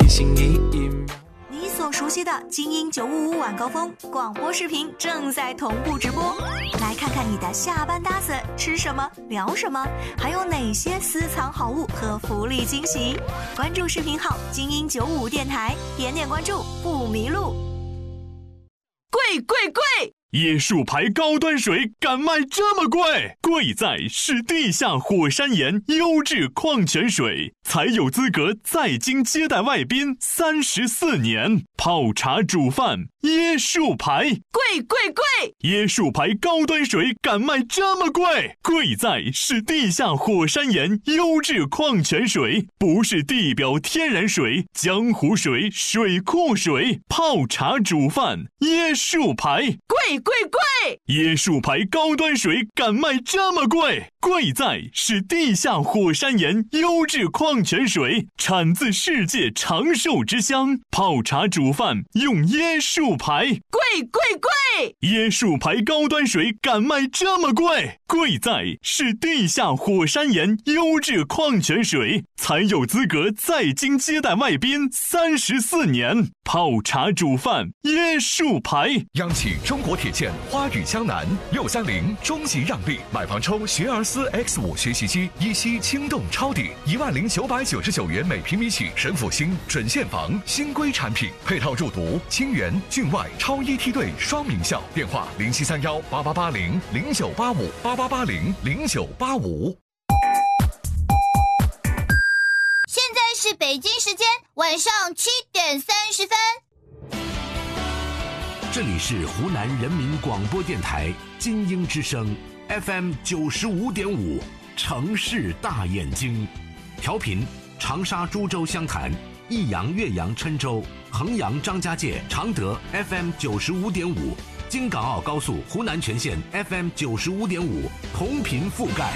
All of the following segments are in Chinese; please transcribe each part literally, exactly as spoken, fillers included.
提醒你一秒。 你所熟悉的精英九五五晚高峰广播视频正在同步直播，来看看你的下班搭子吃什么聊什么，还有哪些私藏好物和福利惊喜。关注视频号精英九五五电台，点点关注不迷路。 贵贵贵！ 椰树牌高端水敢卖这么贵？贵在是地下火山岩优质矿泉水，才有资格在京接待外宾三十四年。泡茶煮饭，椰树牌， 贵贵贵！ 椰树牌高端水敢卖这么贵？贵在是地下火山岩优质矿泉水，不是地表天然水、江湖水、水库水。泡茶煮饭，椰树牌， 贵贵贵！ 椰树牌高端水敢卖这么贵？贵在是地下火山岩优质矿泉水，产自世界长寿之乡。泡茶煮饭用椰树牌， 贵贵贵！ 椰树牌高端水敢卖这么贵？贵在是地下火山岩优质矿泉水，才有资格在京接待外宾三十四年。泡茶煮饭，椰树牌。 央企中国铁建花语江南六三零中级让利，买房抽学而思 X 五学习机，一期轻动抄底一万零九百九十九元每平米起，神府新准现房新规产品，配套入读清源、郡外超一梯队双名校。电话零七三幺八八八零零九八五八八八零零九八五。 现在是北京时间晚上七点三十分。 这里是湖南人民广播电台精英之声 F M 九十五点五，城市大眼睛，调频长沙、株洲、湘潭、益阳、岳阳、郴州、衡阳、张家界、常德 F M 九十五点五，京港澳高速湖南全线 F M 九十五点五，同频覆盖。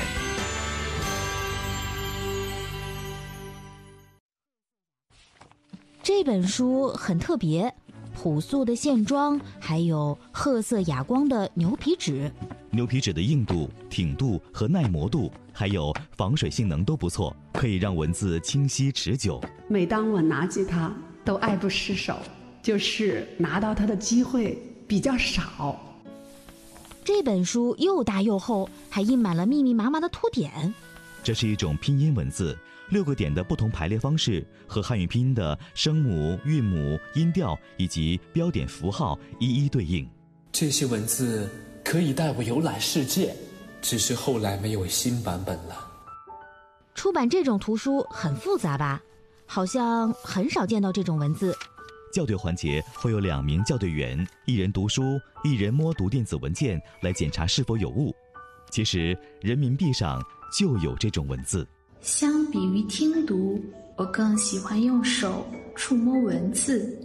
这本书很特别，朴素的线装，还有褐色哑光的牛皮纸。 牛皮纸的硬度、挺度和耐磨度，还有防水性能都不错，可以让文字清晰持久。 每当我拿起它，都爱不释手，就是拿到它的机会比较少。 这本书又大又厚，还印满了密密麻麻的凸点。 这是一种拼音文字，六个点的不同排列方式和汉语拼音的声母、韵母、音调以及标点符号一一对应。 这些文字可以带我游览世界，只是后来没有新版本了。 出版这种图书很复杂吧？好像很少见到这种文字。 校对环节会有两名校对员，一人读书，一人摸读电子文件来检查是否有误。其实人民币上就有这种文字。 相比于听读，我更喜欢用手触摸文字。